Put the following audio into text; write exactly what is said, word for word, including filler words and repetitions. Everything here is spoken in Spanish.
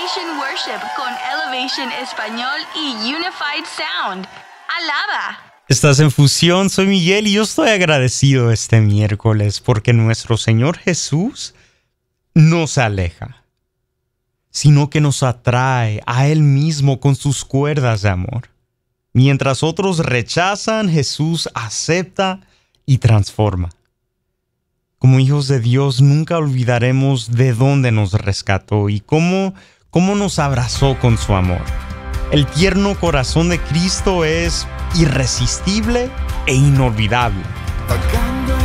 Elevation Worship con Elevation Español y Unified Sound. Alaba. Estás en Fusión, soy Miguel y yo estoy agradecido este miércoles porque nuestro Señor Jesús no se aleja, sino que nos atrae a Él mismo con sus cuerdas de amor. Mientras otros rechazan, Jesús acepta y transforma. Como hijos de Dios, nunca olvidaremos de dónde nos rescató y cómo, cómo nos abrazó con su amor. El tierno corazón de Cristo es irresistible e inolvidable. Vagando